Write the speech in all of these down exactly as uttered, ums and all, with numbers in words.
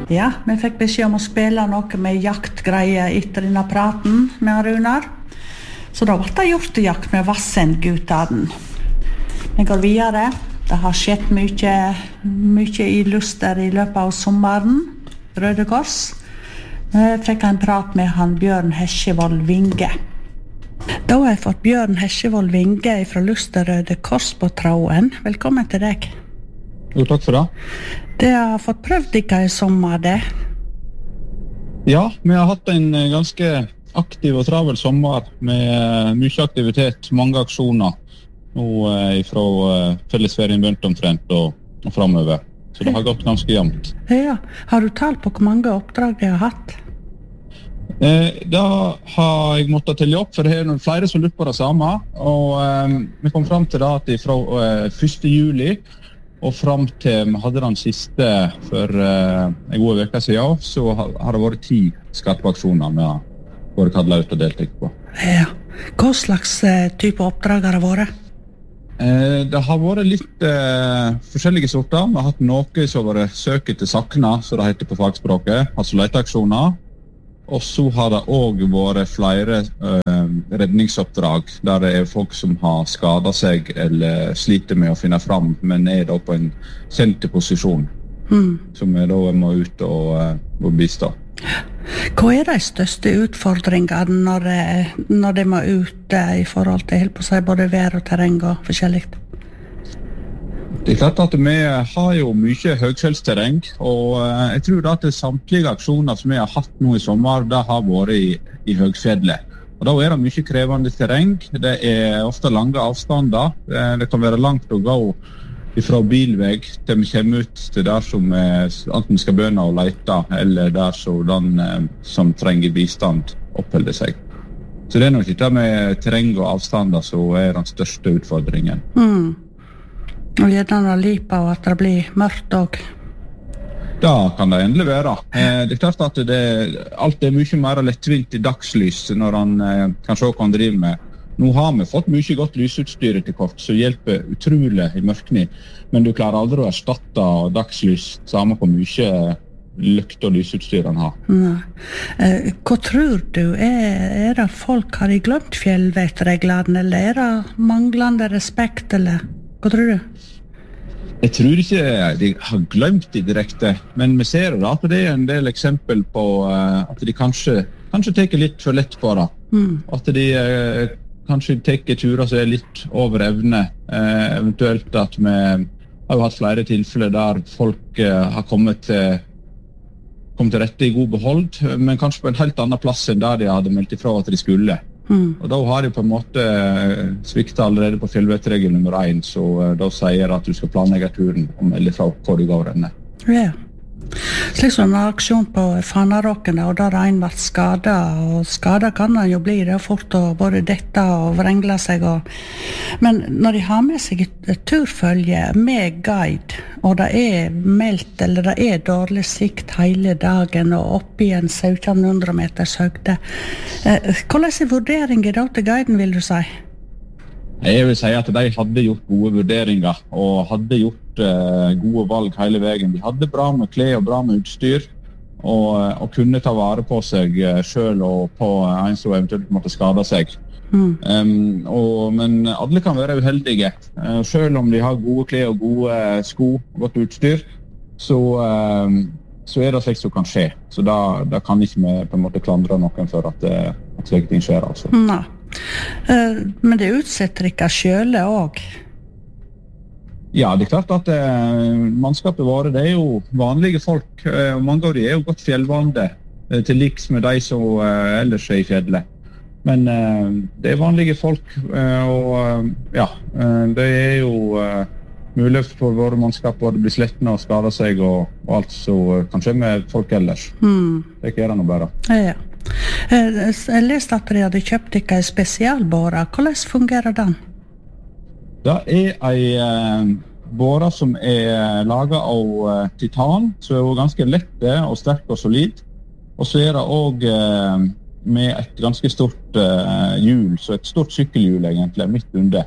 Ja, vi fikk beskjed om å spille noe med jaktgreier etter denne praten med Runar. Så da ble det gjort jakt med Vassendgutaden. Vi går videre. Det har skjedd mye, mye i Luster i løpet av sommeren. Røde Kors. Vi fikk en prat med han Bjørn Hesjevold Vinge. Da har jeg fått Bjørn Hesjevold Vinge fra Luster Røde Kors på tråden. Velkommen til deg. Jo, takk for det. Det har fått prøvd dere i sommer, det? Ja, vi har hatt en ganske aktiv og travel sommer med mye aktivitet, mange aksjoner. Nå fra fellesferien begynt omtrent og, og fremover. Så det har gått ganske jevnt. Ja, har du talt på hvor mange oppdrag de har hatt? Eh, da har jeg måttet telle opp, for det er noen flere som lurer på det samme. Og eh, vi kom frem til det at fra eh, første juli og frem til vi hadde den siste for eh, en god veke siden, så har, har det vært ti skarpe aksjoner vi har vært kallet ut og deltatt på. Ja, hva slags eh, type oppdrag har det vært? Eh, det har vært litt eh, forskjellige sorter. Vi har hatt noe som har vært søk etter sakna, så det heter på fagspråket, altså leteaksjoner. Og så har det også vært flere eh, redningsoppdrag der det er folk som har skadet seg eller sliter med å finne fram, men er da på en kjent posisjon, mm. som er da må ut og, uh, og bistå. Hva er de største utfordringene når, når de må ut uh, i forhold til på seg, både vær og terreng og forskjellig? Det er klart at vi har jo mye høgfjellsterreng, og jeg tror at samtlige aksjoner som vi har hatt nå i sommer, det har vært i, i høgfjellet. Og da er det mye krevende terreng, det er ofte lange avstander, det kan være langt å gå fra bilvei til vi kommer ut til der som enten skal begynne å lete, eller der som den som trenger bistand oppholder seg. Så det er nok ikke med terreng og avstander som er den største utfordringen. Mm. Og gjerne lipa og at det blir mørkt også. Da kan det endelig være. Eh, det er klart at det, alt er mye mer lettvint i dagslys når han eh, kan se hva han driver med. Nå har vi fått mye godt lysutstyr etter kort, som hjelper utrolig i mørkning. Men du klarer aldri å erstatte dagslys, samme hvor mye lykt og lysutstyr han har. Nei. Eh, hva tror du? Er, er det folk har de glemt fjellvettreglene, eller er det manglende respekt, eller hva tror du? Jeg tror ikke de har glemt det direkte, men vi ser da at det er en del eksempel på uh, at de kanskje, kanskje tar litt for lett på det. Mm. At de uh, kanskje tar turer som er litt over evne. Uh, eventuelt at vi har jo hatt flere tilfeller der folk uh, har kommet til, kommet til rette i god behold, men kanskje på en helt annen plass enn der de hadde meldt ifra at de skulle. Mm. Og da har de på en måte sviktet allerede på fjellvettregel nummer én, så uh, da sier at du skal planlegge turen og melde fra hvor du går denne. Ja. Slik som en aksjon på Fanaråken, og der en ble skadet, og skadet kan han jo bli det fort å både dette og vrengla seg. Og... Men når de har med seg et turfølge med guide, og det er meldt, eller det er dårlig sikt hele dagen, og opp i en sytten hundre meters høgde, hvordan er vurderingen da til guiden, vil du si? Jeg vil si at de hadde gjort gode vurderinger og hadde gjort uh, gode valg hele veien. De hadde bra med klær og bra med utstyr og, og kunne ta vare på seg uh, selv og på en som eventuelt måtte skade seg. Mm. Um, og, men alle kan være uheldige. Uh, selv om de har gode klær og gode uh, sko og godt utstyr, så, uh, så er det slik som kan skje. Så da, da kan ikke vi på en måte klandre noen for at, uh, at slike ting skjer. Altså. Nei. Uh, men det utsetter ikke selv også? Ja, det er klart at uh, mannskapet våre, det er jo vanlige folk. Uh, mange av de er jo godt fjellvande, uh, til liks med de som uh, ellers er i fjellet. Men uh, det er vanlige folk, uh, og uh, ja, uh, det er jo uh, mulig for våre mannskap å bli slettende og skade seg og, og alt som uh, kan skje med folk ellers. Mm. Det er ikke det noe bare. Ja. Jeg leste at dere hadde kjøpt ikke en spesialbåre. Hvordan fungerer den? Det er en båre som er laget av titan, så er det ganske lette og sterk og solid. Og så er det også med et ganske stort hjul, så et stort sykkelhjul egentlig, midt under.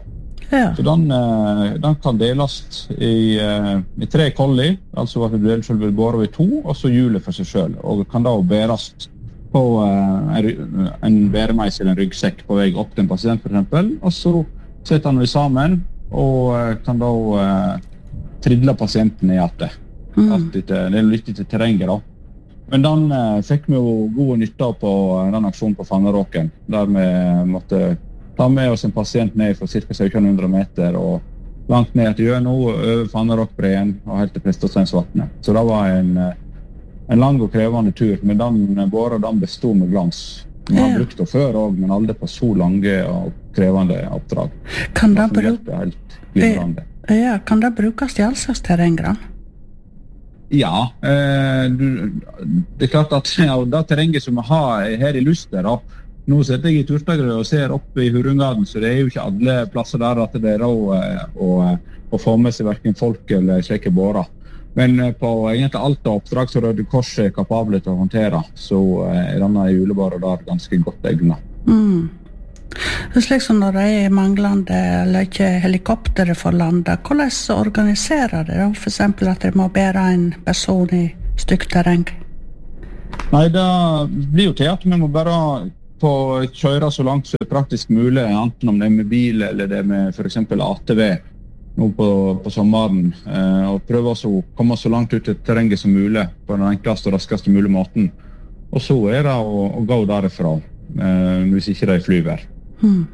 Ja. Så den, den kan deles i, i tre kolli, altså at det blir båret i to, og så hjulet for seg selv. Og kan da bæres på en, en bæremeis eller en ryggsekk på vei opp til en pasient for eksempel, og så setter han det sammen, og kan da tridle pasienten i hjertet. Mm. Alt etter, det er litt etter terrenget da. Men den eh, fikk vi jo gode nytter på den aksjonen på Fanneråken, der vi måtte ta med oss en pasient ned for ca. sytten hundre meter, og langt ned til Gjøno, over Fanneråkbreen og helt til Prestasteinsvatnet. Så det var en, en lang og krevende tur, men den båret den bestod med glans. Vi har ja. brukt det før også, men aldri på så lange og krevende oppdrag. Kan det, det bruk... helt glimrende. Ja, kan det brukes i all slags terrenggrann? Ja, eh, du, det er klart at ja, det terrenget som vi har her i Luster, da, nå sitter jeg i Turtagrøy og ser opp i Hurungaden, så det er jo ikke alle plasser der at det er råd å, å få med seg hverken folk eller slike bårer. Men på egentlig alt oppdrag som Røde Kors er kapabel til å håndtere, så er denne julebåret der ganske godt egnet. Mm. Det er slik som når det er manglende eller ikke helikoptere for landet, hvordan organiserer det da? For eksempel at det må bære en person i stygt terreng? Nei, det blir jo til at vi må bare få kjøre så langt som det er praktisk mulig, enten om det er med bil eller det er med for eksempel A T V nå på, på sommeren, eh, og prøve å komme så langt ut til terrenget som mulig på den enkleste og raskeste mulige måten. Og så er det å, å gå derifra, eh, hvis ikke det er flyvær. Hmm.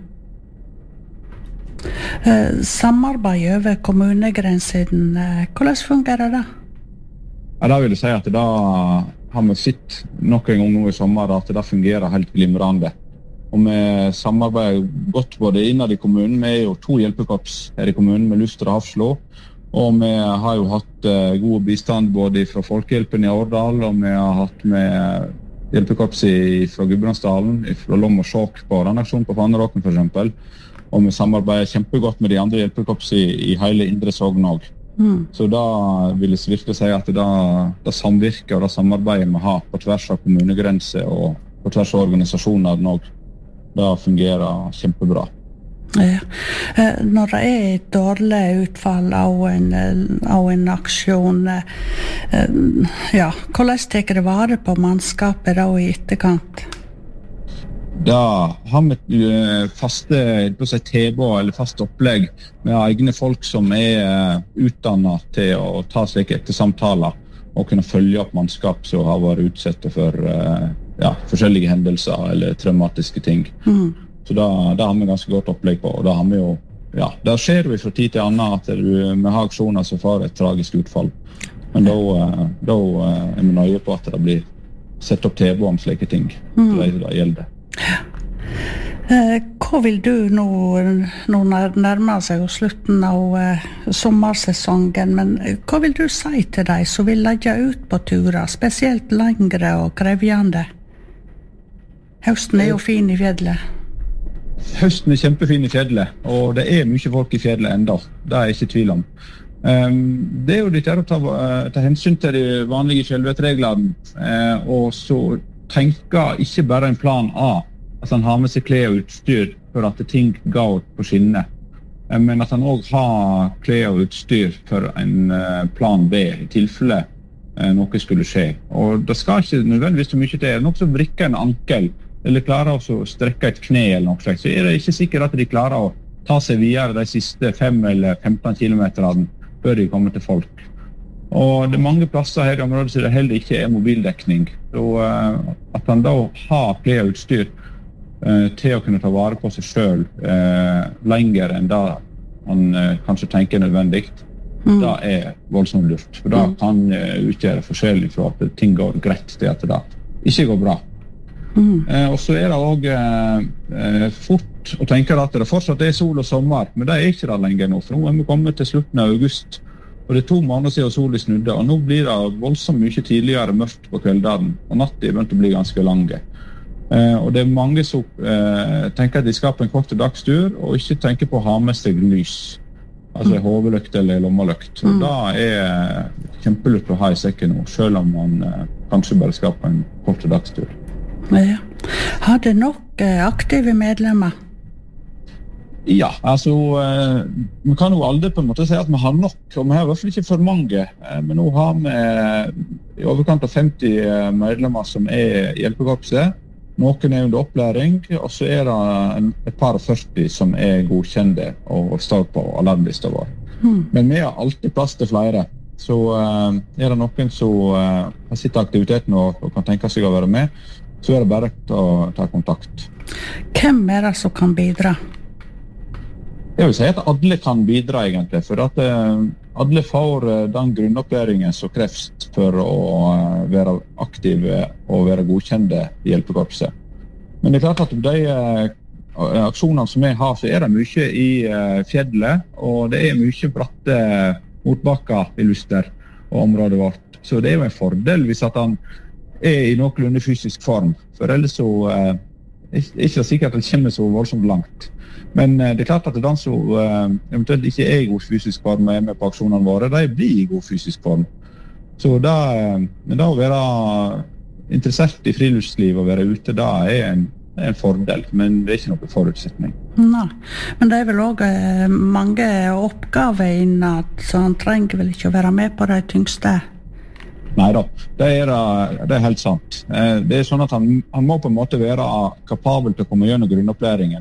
Eh, samarbeid over kommunegrensen, eh, hvordan fungerer det? Ja, da vil jeg si at da har vi sett nok en gang nå i sommer at det fungerer helt glimrende. Og vi samarbeider godt både innad i kommunen. Vi er jo to hjelpekorps her i kommunen med Luster og Hafslo. Og vi har jo hatt uh, god bistand både fra Folkehjelpen i Årdal, og vi har hatt med hjelpekorps fra Gudbrandsdalen, fra Lom og Sjåk på den aksjonen på Fanneråken for eksempel. Og vi samarbeider kjempegodt med de andre hjelpekorps i, i hele Indre Sogn også. Mm. Så da vil jeg virkelig si at det, det samvirker og det samarbeidet vi har på tvers av kommunegrenser og på tvers av organisasjoner også, det fungerer kjempebra. Ja. Når det er et dårlig utfall av en, av en aksjon, ja, hvordan tar det vare på mannskapet da i etterkant? Da har vi faste tilbud eller fast opplegg med egne folk som er utdannet til å ta slike ettersamtaler og kunne følge opp mannskap som har vært utsatt for ja, forskjellige hendelser eller traumatiske ting. Mm. Så da, da har vi ganske godt opplegg på, og da har vi jo, ja, der skjer vi fra tid til annen at du, vi har aksjoner som får et tragisk utfall. Men da, da er vi nøye på at det blir sett opp tilbud om slike ting, mm. det, det gjelder. Eh, hva vil du nå, nå nærmer seg slutten av eh, sommersesongen, men hva vil du si til deg som vil legge ut på turer, spesielt lengre og krevjende? Høsten er jo fin i fjellet. Høsten er kjempefin i fjellet, og det er mye folk i fjellet enda. Det er jeg ikke tvil om. Um, det er jo litt å ta, ta hensyn til de vanlige fjellvettreglene, uh, og så tenke ikke bare en plan A, at han har med seg klær og utstyr for at ting går på skinner, uh, men at han også har klær og utstyr for en uh, plan B, i tilfelle uh, noe skulle skje. Og det skal ikke nødvendigvis så mye til. Noe som vrikker en ankel, eller klarer å strekke et kne eller noe slags, så er det ikke sikkert at de klarer å ta seg videre de siste fem eller femten kilometerne før de kommer til folk. Og det er mange plasser her i området så det heller ikke er mobildekning. Så uh, at han da har klær og utstyr uh, til å kunne ta vare på seg selv uh, lenger enn da han uh, kanskje tenker nødvendig, mm. da er voldsomt lurt. For da kan uh, utgjøre forskjellig for at ting går greit til at det ikke går bra. Mm. Eh, og så er det også eh, fort å tenke at det fortsatt er sol og sommer, men det er ikke det lenger nå, for nå er vi kommet til slutten av august, og det er to måneder siden solen snudde, og nå blir det voldsomt mye tidligere mørkt på kveldene, og natten er begynt å bli ganske lange. Eh, og det er mange som eh, tenker at de skal på en kort dagstur, og ikke tenker på å ha med seg lys, altså mm. hovedløkt eller lommeløkt. Og mm. da er kjempelurt å ha i sekken nå, selv om man eh, kanskje bare skal på en kort dagstur. Ja. Har det nok aktive medlemmer? Ja, altså, eh, vi kan jo aldri på en måte si at vi har nok, og vi har i hvert fall ikke for mange. Eh, men nå har vi i overkant av femti medlemmer som er i hjelpekorpset. Noen er under opplæring, og så er det en, et par og førti som er godkjente og står på alarmlista vår. Mm. Men vi har alltid plass til flere. Så eh, er det noen som eh, har sitt aktiviteten og, og kan tenke seg å være med, så er det bare å ta kontakt. Hvem er det som kan bidra? Jeg vil si at alle kan bidra egentlig, for at eh, alle får eh, den grunnopplæringen som kreves for å eh, være aktive og være godkjente i hjelpekorpset. Men det er klart at de eh, aksjonene som vi har, så er det mye i eh, fjellet, og det er mye bratte motbakker i Luster og området vårt. Så det er jo en fordel hvis at han er i noenlunde fysisk form, for ellers så eh, er det ikke sikkert at det kommer så voldsomt langt. Men det er klart at den som uh, eventuelt ikke er i god fysisk form og er med på aksjonene våre, de blir i god fysisk form. Så da, men da å være interessert i friluftsliv og være ute, da er en, en fordel, men det er ikke noen forutsetning. Nei, men det er vel også uh, mange oppgaver innad, så han trenger vel ikke å være med på de tyngste? Neida, det er, det er helt sant. Det er sånn at han, han må på en måte være kapabel til å komme gjennom grunnopplæringen.